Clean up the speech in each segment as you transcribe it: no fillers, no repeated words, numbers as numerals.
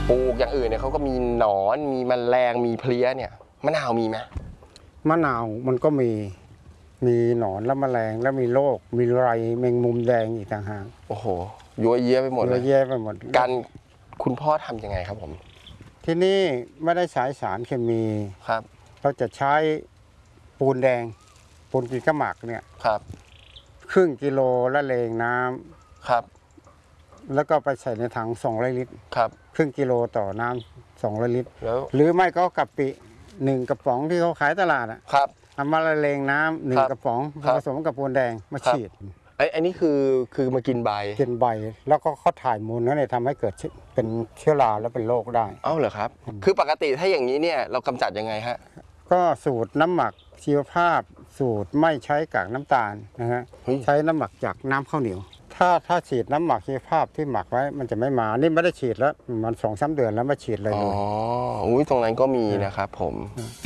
ปลูกอย่างอื่นเนี่ยเขาก็มีหนอนมีแมลงมีเพลี้ยเนี่ยมะนาวมีไหมมะนาวมันก็มีหนอนและแมลงแล้วมีโรคมีไรแมงมุมแดงอีกต่างหากโอ้โหยั่วเยี้ยไปหมดเลยเยอะแยะไปหมดการคุณพ่อทำยังไงครับผมที่นี่ไม่ได้ใช้สารเคมีครับเราจะใช้ปูนแดงปูนกีกระหมักเนี่ยครับครึ่งกิโลละเลงน้ำครับแล้วก็ไปใส่ในถัง200 ลิตรครับครึ่งกิโลต่อน้ำ200 ลิตรแล้วหรือไม่ก็กะปิ1 กระป๋องที่เขาขายตลาดอ่ะครับเอามาละเลงน้ำ1 กระป๋องผสมกับปูนแดงมาฉีดอันนี้คือมากินใบแล้วก็เขาถ่ายมูลนั่นเลยทำให้เกิดเป็นเชื้อราแล้วเป็นโรคได้เอ้าเหรอครับคือปกติถ้าอย่างนี้เนี่ยเรากำจัดยังไงฮะก็สูตรน้ำหมักชีวภาพสูตรไม่ใช้กากน้ำตาลนะฮะใช้น้ำหมักจากน้ำข้าวเหนียวถ้าฉีดน้ำหมักชีวภาพที่หมักไว้มันจะไม่มานี่ไม่ได้ฉีดแล้วมัน2-3 เดือนแล้วมาฉีดเลยอ๋ออุ้ยตรงนั้นก็มีนะครับผม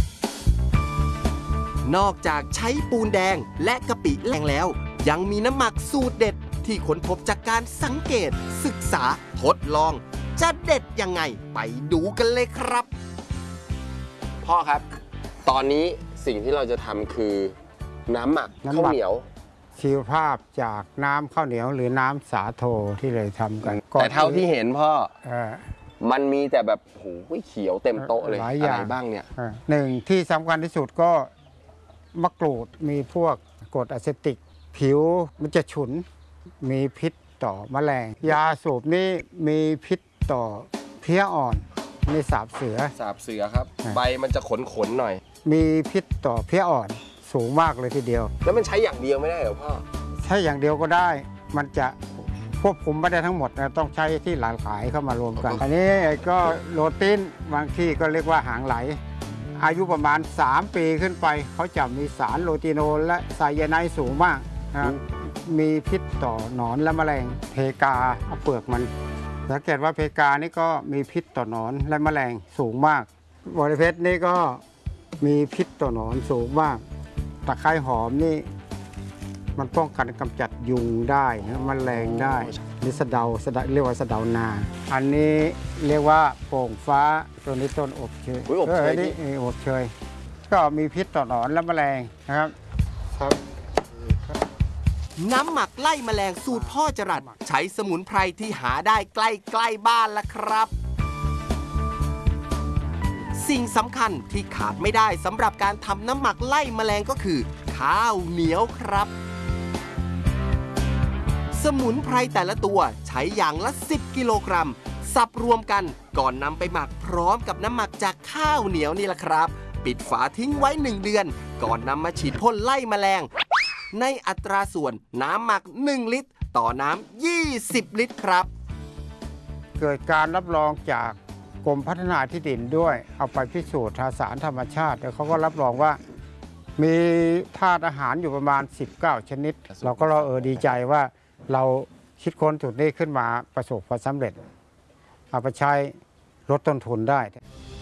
นอกจากใช้ปูนแดงและกะปิแรงแล้วยังมีน้ำหมักสูตรเด็ดที่ค้นพบจากการสังเกตศึกษาทดลองจะเด็ดยังไงไปดูกันเลยครับพ่อครับตอนนี้สิ่งที่เราจะทำคือน้ำหมักข้าวเหนียวชีวภาพจากน้ำข้าวเหนียวหรือน้ำสาโทที่เลยทำกันแต่เท่าที่เห็นพ่อมันมีแต่แบบโอ้โหเขียวเต็มโต๊ะเลยอะไรบ้างเนี่ยหนึ่งที่สำคัญที่สุดก็มะกรูดมีพวกกรดอะเซติกผิวมันจะฉุนมีพิษต่อแมลงยาสูบนี่มีพิษต่อเพลี้ยอ่อนมีสาบเสือครับใบมันจะขนหน่อยมีพิษต่อเพลี้ยอ่อนสูงมากเลยทีเดียวแล้วมันใช้อย่างเดียวไม่ได้เหรอพ่อใช้อย่างเดียวก็ได้มันจะควบคุมไม่ได้ทั้งหมดนะต้องใช้ที่หลากหลายเข้ามารวมกันอันนี้ก็โรตินบางที่ก็เรียกว่าหางไหลอายุประมาณ3 ปีขึ้นไปเขาจะมีสารโรติโนนและไซยาไนด์สูงมากนะมีพิษต่อหนอนและแมลงเพกาเปลือกมันสังเกตว่าเพกานี่ก็มีพิษต่อหนอนและแมลงสูงมากบริเพชรนี่ก็มีพิษต่อหนอนสูงมากตะไคร้หอมนี่มันป้องกันกำจัดยุงได้นะแมลงได้นี่สะเดาเรียกว่าสะเดานาอันนี้เรียกว่าโป่งฟ้าตัวนี้ต้นอบเชยนี่อบเชยก็มีพิษต่อหนอนและแมลงนะครับน้ำหมักไล่แมลงสูตรพ่อจรัสใช้สมุนไพรที่หาได้ใกล้ๆบ้านละครับสิ่งสำคัญที่ขาดไม่ได้สำหรับการทำน้ำหมักไล่แมลงก็คือข้าวเหนียวครับสมุนไพรแต่ละตัวใช้อย่างละ10 กิโลกรัมสับรวมกันก่อนนำไปหมักพร้อมกับน้ำหมักจากข้าวเหนียวนี่แหละครับปิดฝาทิ้งไว้1 เดือนก่อนนำมาฉีดพ่นไล่แมลงในอัตราส่วนน้ำหมัก1 ลิตรต่อน้ำ20 ลิตรครับเกิดการรับรองจากกรมพัฒนาที่ดินด้วยเอาไปพิสูจน์ทางสารธรรมชาติแล้วเขาก็รับรองว่ามีธาตุอาหารอยู่ประมาณ19 ชนิดเราก็ดีใจว่าเราคิดค้นสูตรนี้ขึ้นมาประสบความสำเร็จเอาไปใช้ลดต้นทุนได้